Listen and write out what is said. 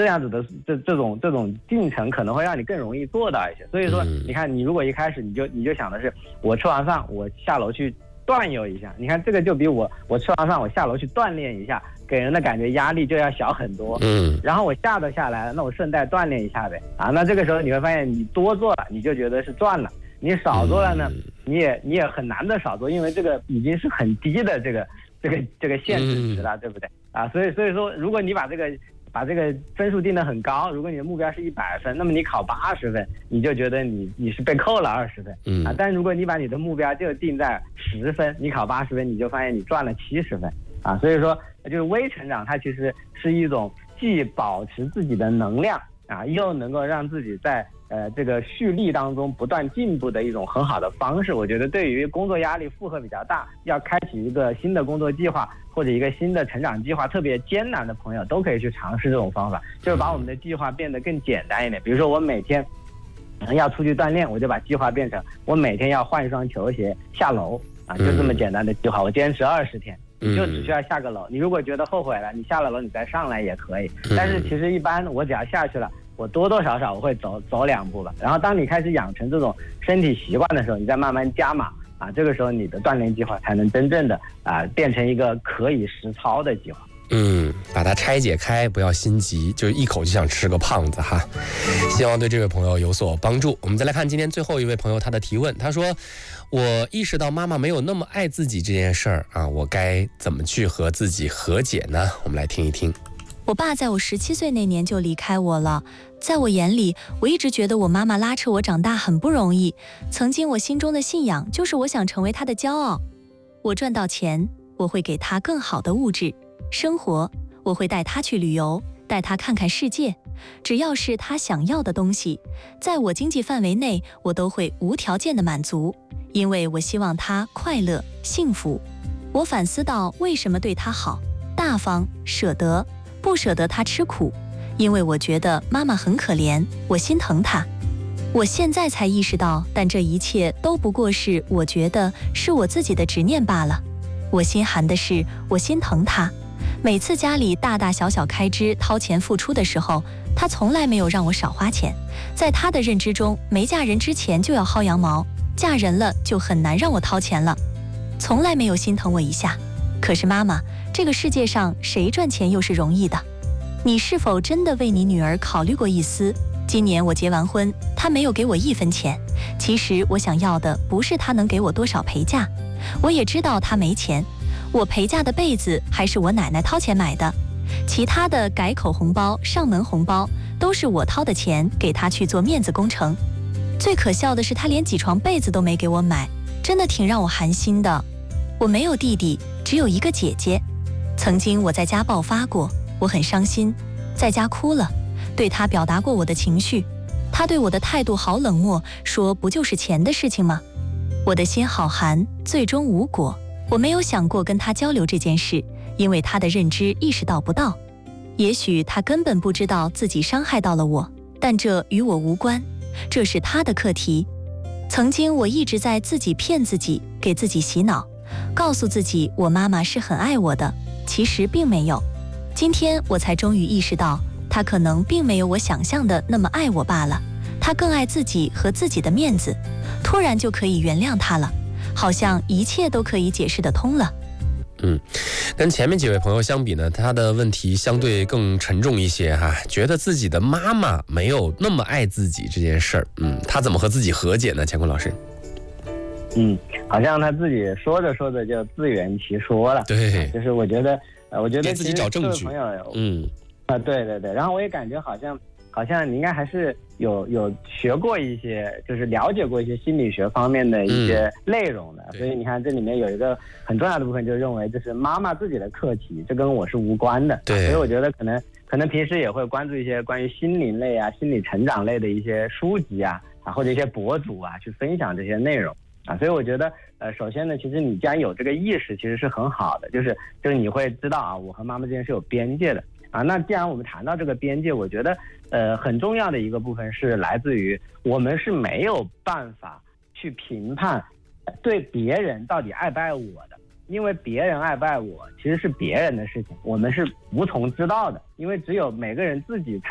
这样子的这种进程可能会让你更容易做到一些。所以说，你看，你如果一开始你就想的是我吃完饭我下楼去转悠一下，你看这个就比我吃完饭我下楼去锻炼一下，给人的感觉压力就要小很多。然后我下都下来了，那我顺带锻炼一下呗啊。那这个时候你会发现，你多做了你就觉得是赚了，你少做了呢，你也很难的少做，因为这个已经是很低的这个限制值了，对不对啊？所以说，如果你把这个分数定得很高，如果你的目标是100分，那么你考80分，你就觉得你是被扣了20分啊。但如果你把你的目标就定在10分，你考80分，你就发现你赚了70分啊。所以说，就是微成长，它其实是一种既保持自己的能量啊，又能够让自己在这个蓄力当中不断进步的一种很好的方式。我觉得对于工作压力负荷比较大，要开启一个新的工作计划或者一个新的成长计划特别艰难的朋友，都可以去尝试这种方法，就是把我们的计划变得更简单一点。比如说我每天要出去锻炼，我就把计划变成我每天要换一双球鞋下楼啊，就这么简单的计划，我坚持20天。你就只需要下个楼，你如果觉得后悔了，你下了楼你再上来也可以。但是其实一般我只要下去了，我多多少少我会走2步吧。然后当你开始养成这种身体习惯的时候，你再慢慢加码啊，这个时候你的锻炼计划才能真正的变成一个可以实操的计划。 把它拆解开，不要心急，就一口就想吃个胖子哈。希望对这位朋友有所帮助。我们再来看今天最后一位朋友他的提问，他说：我意识到妈妈没有那么爱自己这件事儿啊，我该怎么去和自己和解呢？我们来听一听。 我爸在我17岁那年就离开我了，在我眼里，我一直觉得我妈妈拉扯我长大很不容易。曾经我心中的信仰就是我想成为她的骄傲。我赚到钱，我会给她更好的物质生活，我会带她去旅游，带她看看世界。只要是她想要的东西，在我经济范围内，我都会无条件的满足，因为我希望她快乐幸福。我反思到为什么对她好，大方舍得，不舍得她吃苦，因为我觉得妈妈很可怜，我心疼她。我现在才意识到，但这一切都不过是我觉得是我自己的执念罢了。我心寒的是，我心疼她。每次家里大大小小开支掏钱付出的时候，她从来没有让我少花钱。在她的认知中，没嫁人之前就要薅羊毛，嫁人了就很难让我掏钱了，从来没有心疼我一下。可是妈妈，这个世界上谁赚钱又是容易的？你是否真的为你女儿考虑过一丝？今年我结完婚，她没有给我1分钱。其实我想要的不是她能给我多少陪嫁，我也知道她没钱。我陪嫁的被子还是我奶奶掏钱买的，其他的改口红包、上门红包都是我掏的钱给她去做面子工程。最可笑的是，她连几床被子都没给我买，真的挺让我寒心的。我没有弟弟，只有一个姐姐。曾经我在家爆发过，我很伤心，在家哭了，对她表达过我的情绪。她对我的态度好冷漠，说不就是钱的事情吗？我的心好寒，最终无果。我没有想过跟她交流这件事，因为她的认知意识到不到。也许她根本不知道自己伤害到了我，但这与我无关，这是她的课题。曾经我一直在自己骗自己，给自己洗脑，告诉自己我妈妈是很爱我的，其实并没有。今天我才终于意识到，她可能并没有我想象的那么爱我罢了，她更爱自己和自己的面子，突然就可以原谅她了，好像一切都可以解释得通了。 跟前面几位朋友相比呢，他的问题相对更沉重一些哈，觉得自己的妈妈没有那么爱自己这件事儿，他怎么和自己和解呢？乾坤老师。 好像他自己说着说着就自圆其说了。对，就是我觉得给自己找证据。 朋友，对，然后我也感觉好像你应该还是有学过一些，就是了解过一些心理学方面的一些内容的。所以你看这里面有一个很重要的部分，就认为这是妈妈自己的课题，这跟我是无关的。对，所以我觉得可能平时也会关注一些关于心灵类啊、心理成长类的一些书籍啊或者一些博主啊，去分享这些内容。所以我觉得首先呢，其实你既然有这个意识，其实是很好的，就是你会知道我和妈妈之间是有边界的。那既然我们谈到这个边界，我觉得很重要的一个部分是来自于我们是没有办法去评判对别人到底爱不爱我的，因为别人爱不爱我其实是别人的事情，我们是无从知道的，因为只有每个人自己才